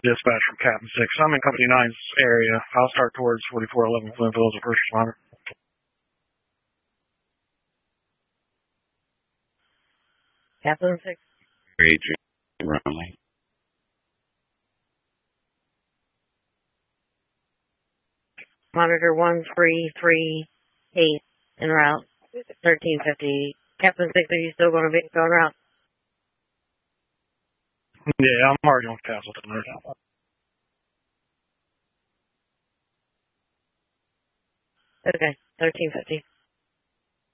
Dispatch from Captain 6. I'm in Company 9's area. I'll start towards 4411 Glenville as a first responder. Captain 6. Adrian Romley. Monitor 1338 en route. 1350. Captain 6, are you still going to be en route? Yeah, I'm already on Castleton right now. Okay, 1350.